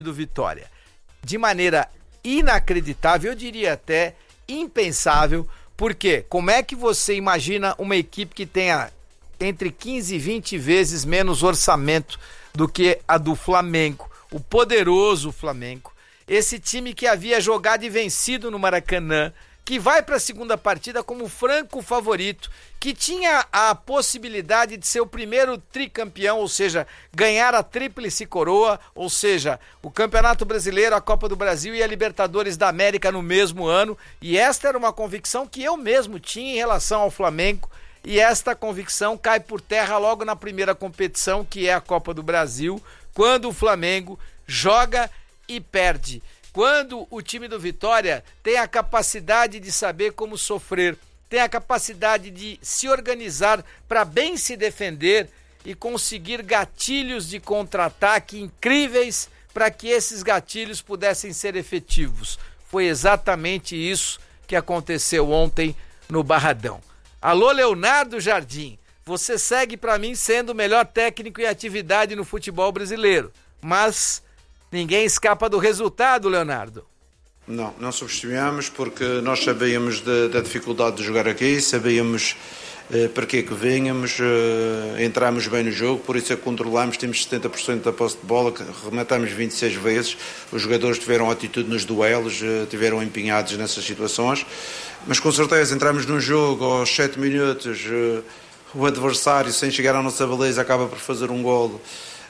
do Vitória. De maneira inacreditável, eu diria até impensável, porque como é que você imagina uma equipe que tenha entre 15 e 20 vezes menos orçamento do que a do Flamengo, o poderoso Flamengo, esse time que havia jogado e vencido no Maracanã, que vai para a segunda partida como franco favorito, que tinha a possibilidade de ser o primeiro tricampeão, ou seja, ganhar a tríplice coroa, ou seja, o Campeonato Brasileiro, a Copa do Brasil e a Libertadores da América no mesmo ano, e esta era uma convicção que eu mesmo tinha em relação ao Flamengo, e esta convicção cai por terra logo na primeira competição, que é a Copa do Brasil, quando o Flamengo joga e perde. Quando o time do Vitória tem a capacidade de saber como sofrer, tem a capacidade de se organizar para bem se defender e conseguir gatilhos de contra-ataque incríveis para que esses gatilhos pudessem ser efetivos. Foi exatamente isso que aconteceu ontem no Barradão. Alô, Leonardo Jardim, você segue para mim sendo o melhor técnico em atividade no futebol brasileiro, mas ninguém escapa do resultado, Leonardo. Não subestimamos, porque nós sabíamos da dificuldade de jogar aqui, sabíamos para que vinhamos, entramos bem no jogo, por isso é que controlámos, temos 70% da posse de bola, rematamos 26 vezes, os jogadores tiveram atitude nos duelos, tiveram empenhados nessas situações, mas com certeza entramos num jogo aos 7 minutos, o adversário, sem chegar à nossa baliza, acaba por fazer um golo,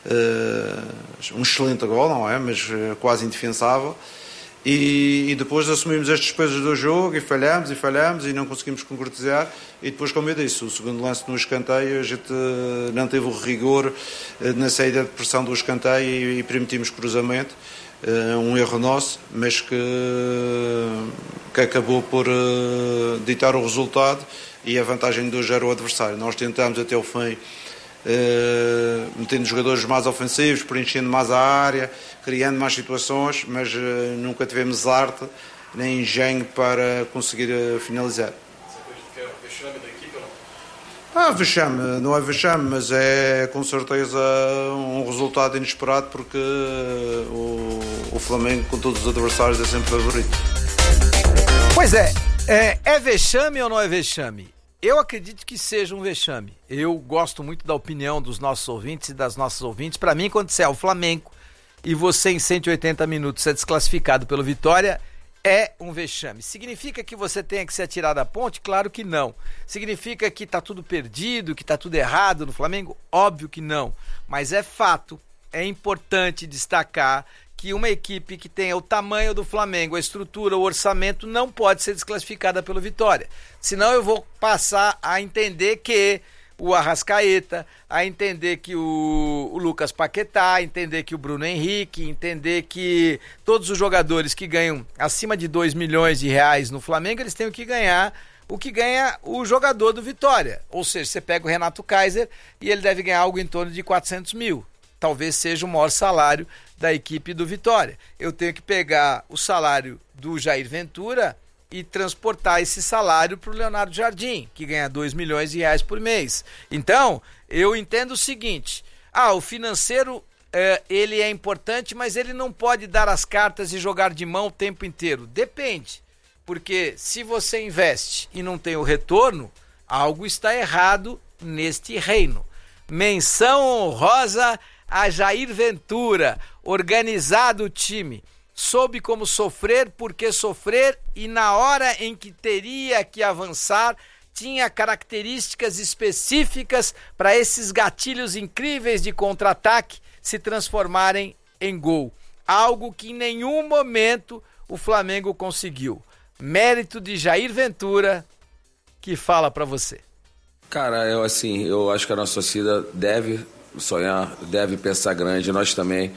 um excelente gol, não é? Mas quase indefensável, e depois assumimos as despesas do jogo e falhamos e não conseguimos concretizar, e depois, como eu disse, o segundo lance no escanteio, a gente não teve o rigor na saída de pressão do escanteio e permitimos cruzamento, um erro nosso, mas que acabou por ditar o resultado, e a vantagem de hoje era o adversário. Nós tentámos até o fim, metendo jogadores mais ofensivos, preenchendo mais a área, criando mais situações, mas nunca tivemos arte nem engenho para conseguir finalizar. Você acredita que é o vexame da equipe ou não? Vexame, não é vexame, mas é com certeza um resultado inesperado, porque o Flamengo, com todos os adversários, é sempre favorito. Pois é vexame ou não é vexame? Eu acredito que seja um vexame. Eu gosto muito da opinião dos nossos ouvintes e das nossas ouvintes. Para mim, quando você é o Flamengo e você em 180 minutos é desclassificado pelo Vitória, é um vexame. Significa que você tenha que se atirar da ponte? Claro que não. Significa que está tudo perdido, que está tudo errado no Flamengo? Óbvio que não. Mas é fato, é importante destacar que uma equipe que tenha o tamanho do Flamengo, a estrutura, o orçamento, não pode ser desclassificada pelo Vitória. Senão eu vou passar a entender que o Arrascaeta, a entender que o Lucas Paquetá, a entender que o Bruno Henrique, entender que todos os jogadores que ganham acima de 2 milhões de reais no Flamengo, eles têm que ganhar o que ganha o jogador do Vitória. Ou seja, você pega o Renato Kaiser e ele deve ganhar algo em torno de 400 mil. Talvez seja o maior salário da equipe do Vitória. Eu tenho que pegar o salário do Jair Ventura e transportar esse salário para o Leonardo Jardim, que ganha 2 milhões de reais por mês. Então, eu entendo o seguinte, o financeiro ele é importante, mas ele não pode dar as cartas e jogar de mão o tempo inteiro. Depende, porque se você investe e não tem o retorno, algo está errado neste reino. Menção honrosa a Jair Ventura, organizado o time, soube como sofrer, porque sofrer, e na hora em que teria que avançar, tinha características específicas para esses gatilhos incríveis de contra-ataque se transformarem em gol. Algo que em nenhum momento o Flamengo conseguiu. Mérito de Jair Ventura, que fala para você. Cara, eu acho que a nossa torcida deve sonhar, deve pensar grande, nós também,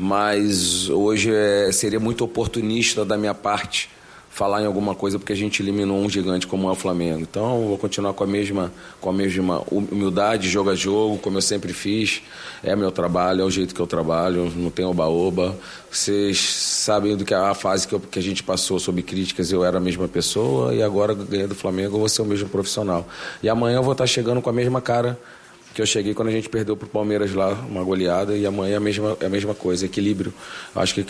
mas hoje seria muito oportunista da minha parte falar em alguma coisa, porque a gente eliminou um gigante como é o Flamengo. Então eu vou continuar com a mesma humildade, jogo a jogo, como eu sempre fiz. É meu trabalho, é o jeito que eu trabalho, não tem oba-oba. Vocês sabem do que a fase que a gente passou sob críticas, eu era a mesma pessoa, e agora ganhei do Flamengo, eu vou ser o mesmo profissional. E amanhã eu vou estar chegando com a mesma cara que eu cheguei quando a gente perdeu pro Palmeiras lá, uma goleada, e amanhã é a mesma coisa, equilíbrio. Acho que